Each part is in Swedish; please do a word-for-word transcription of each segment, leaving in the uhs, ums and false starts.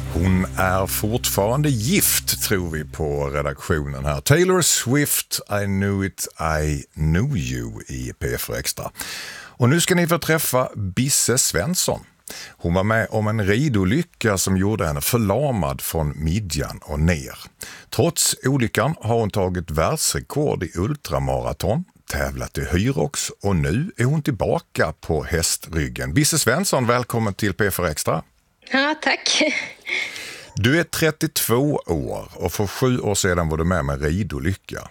Hon är fortfarande gift, tror vi på redaktionen här. Taylor Swift, I knew it, I knew you i P F Extra. Och nu ska ni få träffa Bisse Svensson. Hon var med om en ridolycka som gjorde henne förlamad från midjan och ner. Trots olyckan har hon tagit världsrekord i ultramaraton, tävlat i Hyrox och nu är hon tillbaka på hästryggen. Bisse Svensson, välkommen till P F Extra. Ja, tack. Du är trettiotvå år och för sju år sedan var du med med ridolycka.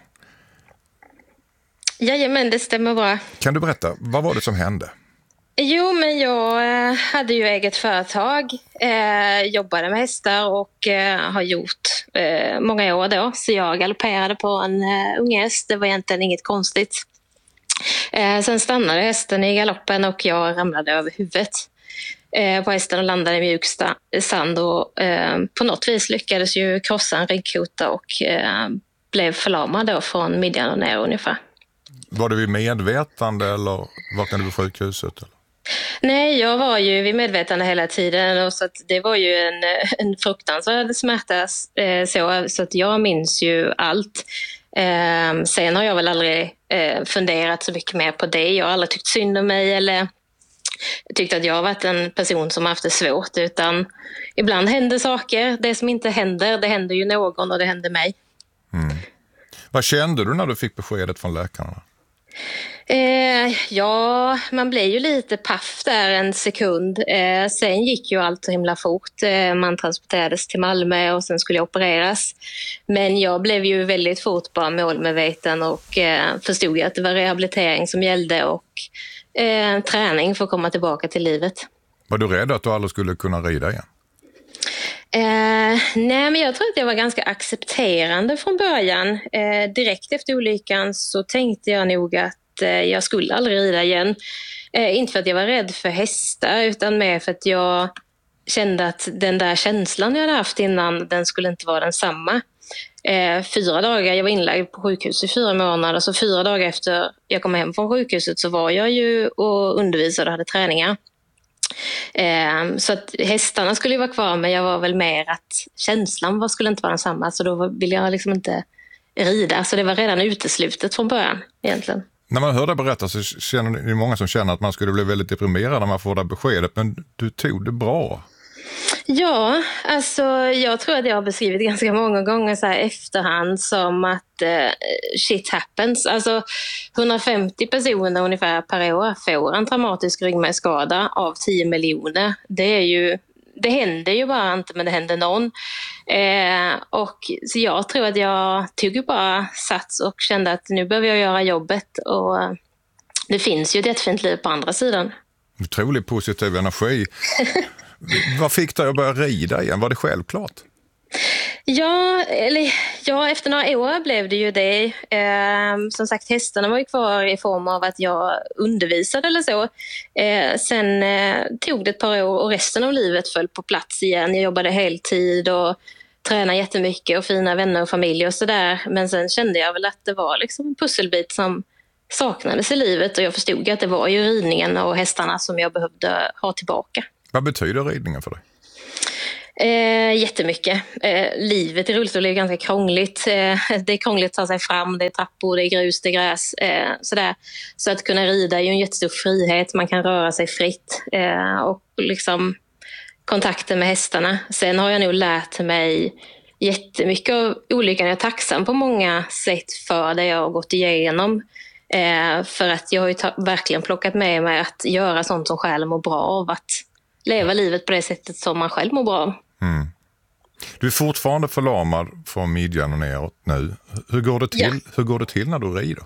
Jajamän, det stämmer bra. Kan du berätta, vad var det som hände? Jo, men jag eh, hade ju eget företag, eh, jobbade med hästar och eh, har gjort eh, många år då. Så jag galopperade på en eh, ung häst, det var egentligen inget konstigt. Eh, sen stannade hästen i galoppen och jag ramlade över huvudet eh, på hästen och landade i mjuk sand. Och, eh, på något vis lyckades ju krossa en ryggkota och eh, blev förlamad då från midjan och ner ungefär. Var du vid medvetande eller vaknade du på sjukhuset? Eller? Nej, jag var ju vid medvetande hela tiden och så att det var ju en, en fruktansvärd smärta eh, så, så att jag minns ju allt. Eh, sen har jag väl aldrig eh, funderat så mycket mer på det. Jag har aldrig tyckt synd om mig eller tyckt att jag har varit en person som har haft det svårt, utan ibland händer saker. Det som inte händer, det händer ju någon och det händer mig. Mm. Vad kände du när du fick beskedet från läkarna? Eh, ja, man blev ju lite paff där en sekund. Eh, sen gick ju allt så himla fort. Eh, man transporterades till Malmö och sen skulle jag opereras. Men jag blev ju väldigt fort bara målmedveten och eh, förstod att det var rehabilitering som gällde och eh, träning för att komma tillbaka till livet. Var du rädd att du aldrig skulle kunna rida igen? Eh, nej, men jag tror att jag var ganska accepterande från början. Eh, direkt efter olyckan så tänkte jag nog att eh, jag skulle aldrig rida igen. Eh, inte för att jag var rädd för hästar utan mer för att jag kände att den där känslan jag hade haft innan, den skulle inte vara densamma. Eh, fyra dagar, jag var inlagd på sjukhus i fyra månader, så fyra dagar efter jag kom hem från sjukhuset så var jag ju och undervisade och hade träningar. Eh, så att hästarna skulle ju vara kvar, men jag var väl mer att känslan var, skulle inte vara densamma, så då ville jag liksom inte rida, så det var redan uteslutet från början egentligen. När man hör det berätta så känner det är många som känner att man skulle bli väldigt deprimerad när man får det beskedet, men du tog det bra. Ja, alltså jag tror att jag har beskrivit ganska många gånger så här efterhand som att eh, shit happens. Alltså hundrafemtio personer ungefär per år får en traumatisk ryggmärgsskada av tio miljoner. Det är ju, det händer ju bara inte, men det händer någon. Eh, och så jag tror att jag tog bara sats och kände att nu behöver jag göra jobbet, och det finns ju ett jättefint liv på andra sidan. Otroligt positiv energi. Vad fick dig att börja rida igen? Var det självklart? Ja, eller, ja, efter några år blev det ju det. Eh, som sagt, hästarna var ju kvar i form av att jag undervisade eller så. Eh, sen eh, tog det ett par år och resten av livet föll på plats igen. Jag jobbade heltid och tränade jättemycket och fina vänner och familj och sådär. Men sen kände jag väl att det var liksom en pusselbit som saknades i livet, och jag förstod att det var ju ridningen och hästarna som jag behövde ha tillbaka. Vad betyder ridningen för dig? Eh, jättemycket. Eh, livet i rullstol är ganska krångligt. Eh, det är krångligt att ta sig fram, det är trappor, det är grus, det är gräs. Eh, sådär. Så att kunna rida är ju en jättestor frihet. Man kan röra sig fritt eh, och liksom kontakten med hästarna. Sen har jag nog lärt mig jättemycket av olyckan. Jag är tacksam på många sätt för det jag har gått igenom. Eh, för att jag har ju ta- verkligen plockat med mig att göra sånt som själv mår bra av, att leva livet på det sättet som man själv mår bra av. Mm. Du är fortfarande förlamad från midjan och neråt nu. Hur går det till, ja. Hur går det till när du rider?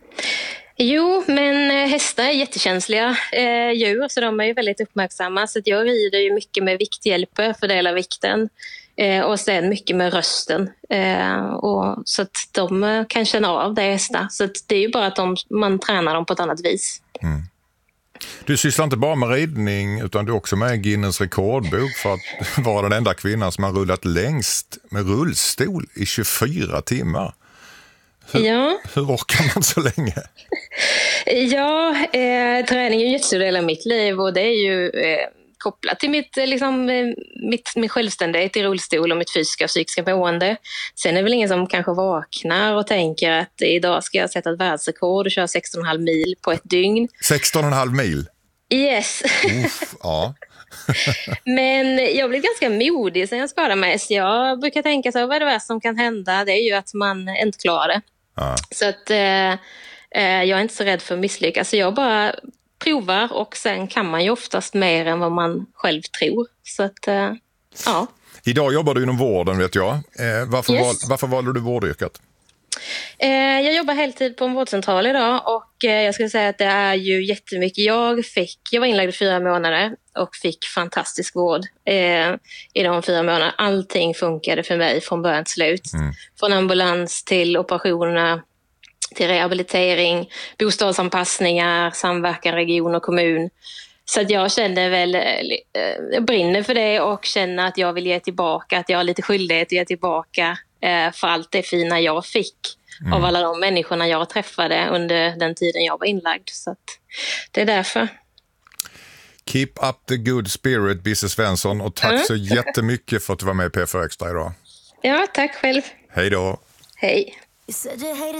Jo, men hästar är jättekänsliga eh, djur, så de är ju väldigt uppmärksamma. Så att jag rider ju mycket med vikthjälper för att fördela vikten. Eh, och sen mycket med rösten. Eh, och, så att de kan känna av det hästar. Så att det är ju bara att de, man tränar dem på ett annat vis. Mm. Du sysslar inte bara med ridning utan du är också med i Guinness rekordbok för att vara den enda kvinnan som har rullat längst med rullstol i tjugofyra timmar. Hur, ja. hur orkar man så länge? Ja, eh, träning är en jättestor del av mitt liv, och det är ju... Eh, kopplat till mitt, liksom, mitt, min självständighet i rullstol och mitt fysiska och psykiska mående. Sen är det väl ingen som kanske vaknar och tänker att idag ska jag sätta ett världsrekord och köra sexton komma fem mil på ett dygn. sexton komma fem mil? Yes. Uff, ja. Men jag blev ganska modig sen jag skadade mig. Så jag brukar tänka så, vad är det värsta som kan hända? Det är ju att man inte klarar det. Ja. Så att eh, jag är inte så rädd för att misslyckas. Så jag bara provar och sen kan man ju oftast mer än vad man själv tror. Så att, eh, ja. Idag jobbar du inom vården, vet jag. Eh, varför, Yes. val, varför valde du vårdyrket? Eh, jag jobbar heltid på en vårdcentral idag och eh, jag skulle säga att det är ju jättemycket. Jag fick, jag var inlagd i fyra månader och fick fantastisk vård eh, i de fyra månaderna. Allting funkade för mig från början till slut. Mm. Från ambulans till operationerna, till rehabilitering, bostadsanpassningar, samverkan region och kommun. Så att jag kände väl, jag brinner för det och känner att jag vill ge tillbaka, att jag har lite skyldighet att ge tillbaka för allt det fina jag fick mm. av alla de människorna jag träffade under den tiden jag var inlagd. Så att det är därför. Keep up the good spirit, Bisse Svensson, och tack mm. så jättemycket för att du var med i P fyra Extra idag. Ja, tack själv. Hej då. Hej.